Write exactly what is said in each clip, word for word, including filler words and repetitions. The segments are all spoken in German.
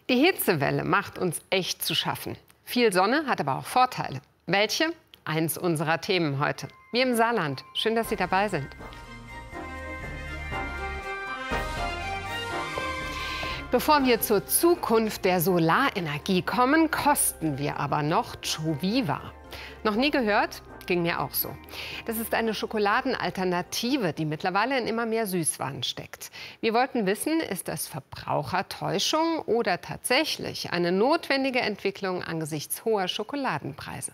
Die Hitzewelle macht uns echt zu schaffen. Viel Sonne hat aber auch Vorteile. Welche? Eins unserer Themen heute. Wir im Saarland. Schön, dass Sie dabei sind. Bevor wir zur Zukunft der Solarenergie kommen, kosten wir aber noch Joviva. Noch nie gehört? Ging mir auch so. Das ist eine Schokoladenalternative, die mittlerweile in immer mehr Süßwaren steckt. Wir wollten wissen, ist das Verbrauchertäuschung oder tatsächlich eine notwendige Entwicklung angesichts hoher Schokoladenpreise?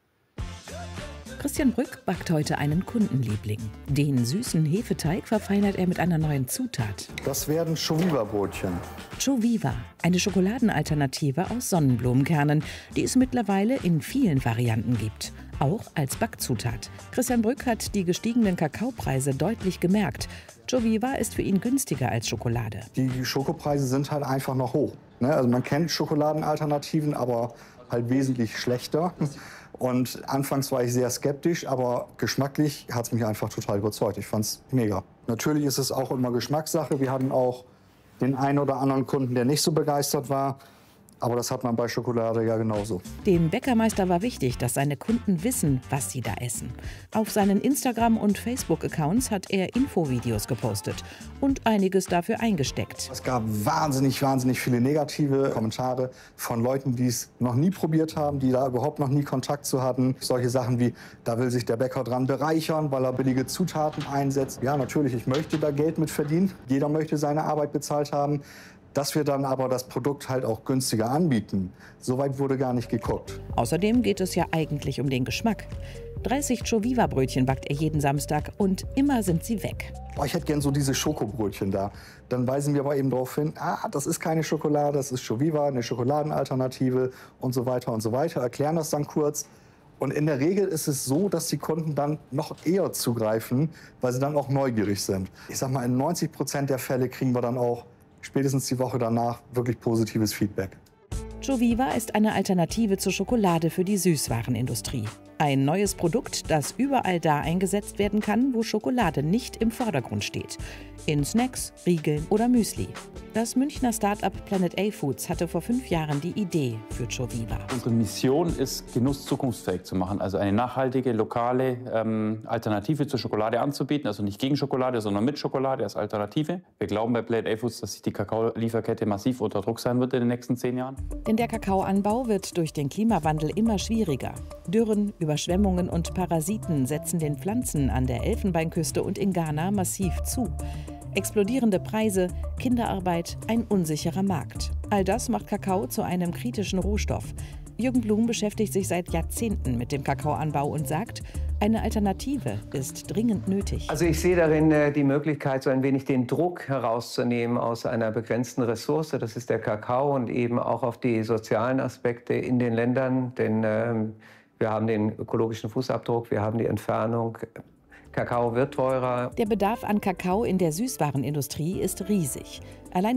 Christian Brück backt heute einen Kundenliebling. Den süßen Hefeteig verfeinert er mit einer neuen Zutat. Das werden Joviva-Brötchen. Joviva, eine Schokoladenalternative aus Sonnenblumenkernen, die es mittlerweile in vielen Varianten gibt. Auch als Backzutat. Christian Brück hat die gestiegenen Kakaopreise deutlich gemerkt. Joviva ist für ihn günstiger als Schokolade. Die Schokopreise sind halt einfach noch hoch. Also man kennt Schokoladenalternativen, aber halt wesentlich schlechter. Und anfangs war ich sehr skeptisch, aber geschmacklich hat es mich einfach total überzeugt. Ich fand es mega. Natürlich ist es auch immer Geschmackssache. Wir hatten auch den einen oder anderen Kunden, der nicht so begeistert war. Aber das hat man bei Schokolade ja genauso. Dem Bäckermeister war wichtig, dass seine Kunden wissen, was sie da essen. Auf seinen Instagram- und Facebook-Accounts hat er Infovideos gepostet und einiges dafür eingesteckt. Es gab wahnsinnig, wahnsinnig viele negative Kommentare von Leuten, die es noch nie probiert haben, die da überhaupt noch nie Kontakt zu hatten. Solche Sachen wie, da will sich der Bäcker dran bereichern, weil er billige Zutaten einsetzt. Ja, natürlich, ich möchte da Geld mit verdienen. Jeder möchte seine Arbeit bezahlt haben. Dass wir dann aber das Produkt halt auch günstiger anbieten, so weit wurde gar nicht geguckt. Außerdem geht es ja eigentlich um den Geschmack. dreißig Joviva-Brötchen backt er jeden Samstag und immer sind sie weg. Oh, ich hätte gern so diese Schokobrötchen da. Dann weisen wir aber eben darauf hin, ah, das ist keine Schokolade, das ist Joviva, eine Schokoladenalternative und so weiter und so weiter. Erklären das dann kurz. Und in der Regel ist es so, dass die Kunden dann noch eher zugreifen, weil sie dann auch neugierig sind. Ich sag mal, in neunzig Prozent der Fälle kriegen wir dann auch spätestens die Woche danach wirklich positives Feedback. Joviva ist eine Alternative zur Schokolade für die Süßwarenindustrie. Ein neues Produkt, das überall da eingesetzt werden kann, wo Schokolade nicht im Vordergrund steht. In Snacks, Riegeln oder Müsli. Das Münchner Start-up Planet A Foods hatte vor fünf Jahren die Idee für Joviva. Unsere Mission ist, Genuss zukunftsfähig zu machen. Also eine nachhaltige, lokale ähm, Alternative zur Schokolade anzubieten. Also nicht gegen Schokolade, sondern mit Schokolade als Alternative. Wir glauben bei Planet A Foods, dass sich die Kakaolieferkette massiv unter Druck sein wird in den nächsten zehn Jahren. Denn der Kakaoanbau wird durch den Klimawandel immer schwieriger. Dürren, Überschwemmungen und Parasiten setzen den Pflanzen an der Elfenbeinküste und in Ghana massiv zu. Explodierende Preise, Kinderarbeit, ein unsicherer Markt. All das macht Kakao zu einem kritischen Rohstoff. Jürgen Blum beschäftigt sich seit Jahrzehnten mit dem Kakaoanbau und sagt, eine Alternative ist dringend nötig. Also ich sehe darin äh, die Möglichkeit, so ein wenig den Druck herauszunehmen aus einer begrenzten Ressource. Das ist der Kakao und eben auch auf die sozialen Aspekte in den Ländern. Denn ähm, wir haben den ökologischen Fußabdruck, wir haben die Entfernung. Kakao wird teurer. Der Bedarf an Kakao in der Süßwarenindustrie ist riesig. Allein